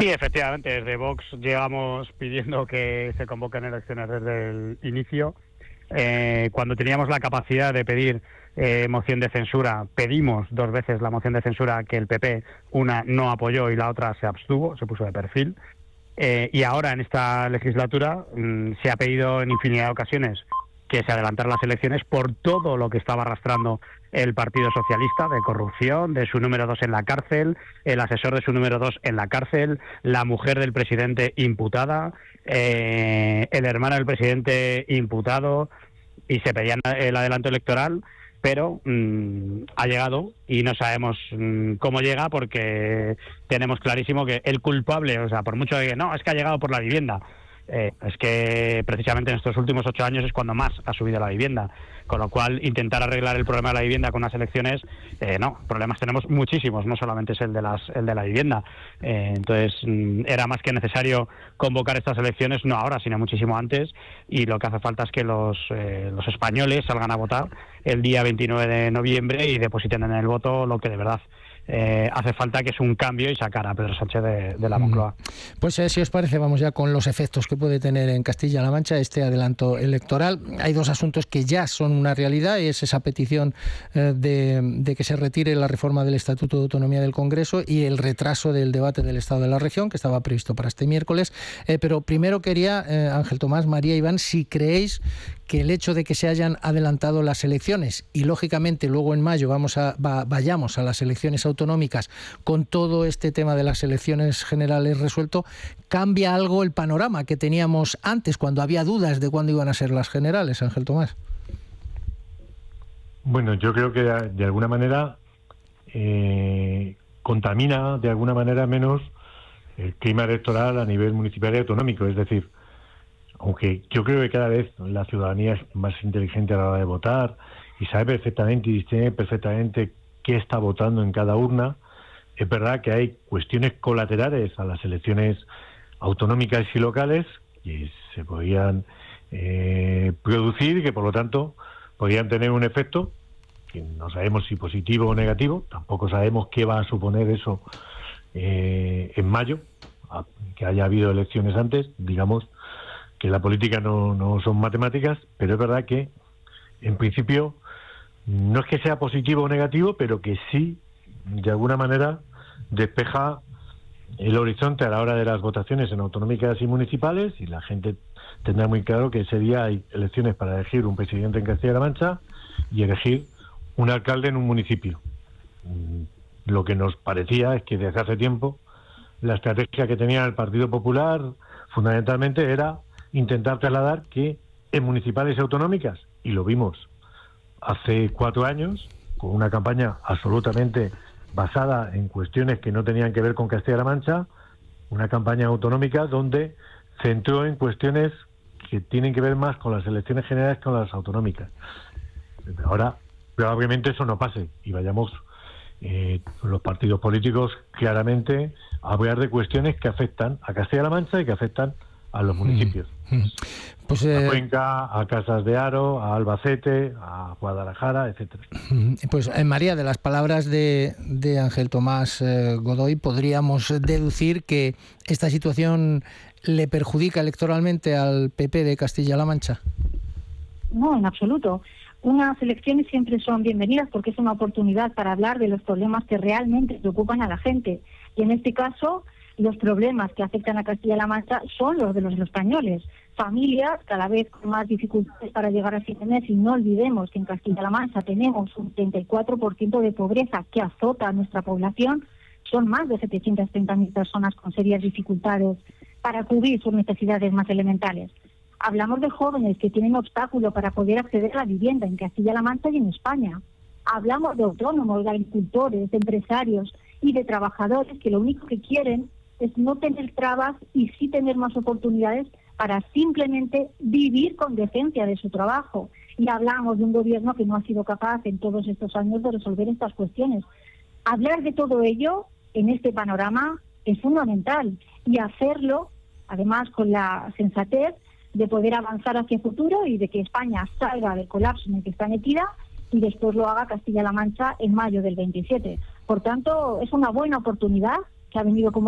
Sí, efectivamente, desde Vox llevamos pidiendo que se convoquen elecciones desde el inicio. Cuando teníamos la capacidad de pedir moción de censura, pedimos 2 veces la moción de censura que el PP, una no apoyó y la otra se abstuvo, se puso de perfil. Y ahora en esta legislatura se ha pedido en infinidad de ocasiones que se adelantaran las elecciones por todo lo que estaba arrastrando el Partido Socialista, de corrupción, de su número 2 en la cárcel, el asesor de su número 2 en la cárcel, la mujer del presidente imputada, el hermano del presidente imputado, y se pedía el adelanto electoral, pero ha llegado y no sabemos cómo llega, porque tenemos clarísimo que el culpable, o sea, por mucho que no, es que ha llegado por la vivienda, es que precisamente en estos últimos 8 años es cuando más ha subido la vivienda, con lo cual intentar arreglar el problema de la vivienda con las elecciones, no, problemas tenemos muchísimos, no solamente es el de la vivienda. Entonces era más que necesario convocar estas elecciones, no ahora, sino muchísimo antes, y lo que hace falta es que los españoles salgan a votar el día 29 de noviembre y depositen en el voto lo que de verdad hace falta, que es un cambio, y sacar a Pedro Sánchez de la Moncloa. Pues si os parece, vamos ya con los efectos que puede tener en Castilla-La Mancha este adelanto electoral. Hay 2 asuntos que ya son una realidad, y es esa petición de que se retire la reforma del Estatuto de Autonomía del Congreso y el retraso del debate del Estado de la Región, que estaba previsto para este miércoles. Pero primero quería, Ángel Tomás, María, Iván, si creéis que el hecho de que se hayan adelantado las elecciones y, lógicamente, luego en mayo vayamos a las elecciones autonómicas con todo este tema de las elecciones generales resuelto, ¿cambia algo el panorama que teníamos antes, cuando había dudas de cuándo iban a ser las generales, Ángel Tomás? Bueno, yo creo que de alguna manera contamina de alguna manera menos el clima electoral a nivel municipal y autonómico. Es decir, aunque yo creo que cada vez la ciudadanía es más inteligente a la hora de votar y sabe perfectamente y distingue perfectamente qué está votando en cada urna, es verdad que hay cuestiones colaterales a las elecciones autonómicas y locales que se podían producir y que por lo tanto podrían tener un efecto que no sabemos si positivo o negativo. Tampoco sabemos qué va a suponer eso en mayo, que haya habido elecciones antes. Digamos que la política no son matemáticas, pero es verdad que en principio no es que sea positivo o negativo, pero que sí de alguna manera despeja el horizonte a la hora de las votaciones en autonómicas y municipales, y la gente tendrá muy claro que ese día hay elecciones para elegir un presidente en Castilla-La Mancha y elegir un alcalde en un municipio. Lo que nos parecía es que desde hace tiempo la estrategia que tenía el Partido Popular fundamentalmente era intentar trasladar que en municipales y autonómicas, y lo vimos hace 4 años, con una campaña absolutamente basada en cuestiones que no tenían que ver con Castilla-La Mancha, una campaña autonómica donde centró en cuestiones que tienen que ver más con las elecciones generales que con las autonómicas. Ahora, probablemente eso no pase y vayamos los partidos políticos claramente a hablar de cuestiones que afectan a Castilla-La Mancha y que afectan a los municipios. Pues, a Cuenca, a Casas de Haro, a Albacete, a Guadalajara, etcétera. Pues María, de las palabras de Ángel Tomás Godoy, podríamos deducir que esta situación le perjudica electoralmente al PP de Castilla-La Mancha. No, en absoluto. Unas elecciones siempre son bienvenidas porque es una oportunidad para hablar de los problemas que realmente preocupan a la gente. Y en este caso, los problemas que afectan a Castilla-La Mancha son los de los españoles. Familias cada vez con más dificultades para llegar a fin de mes, y no olvidemos que en Castilla-La Mancha tenemos un 34% de pobreza que azota a nuestra población. Son más de 730.000 personas con serias dificultades para cubrir sus necesidades más elementales. Hablamos de jóvenes que tienen obstáculos para poder acceder a la vivienda en Castilla-La Mancha y en España. Hablamos de autónomos, de agricultores, de empresarios y de trabajadores que lo único que quieren es no tener trabas y sí tener más oportunidades para simplemente vivir con decencia de su trabajo. Y hablamos de un gobierno que no ha sido capaz en todos estos años de resolver estas cuestiones. Hablar de todo ello en este panorama es fundamental, y hacerlo además con la sensatez de poder avanzar hacia el futuro y de que España salga del colapso en el que está metida y después lo haga Castilla-La Mancha en mayo del 27. Por tanto, es una buena oportunidad que ha venido como